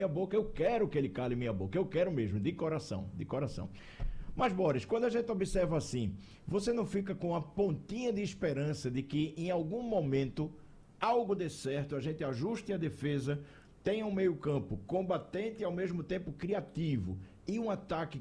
minha boca, eu quero que ele cale minha boca, eu quero mesmo, de coração, de coração. Mas, Boris, quando a gente observa assim, você não fica com a pontinha de esperança de que em algum momento algo dê certo, a gente ajuste a defesa, tenha um meio-campo combatente e ao mesmo tempo criativo e um ataque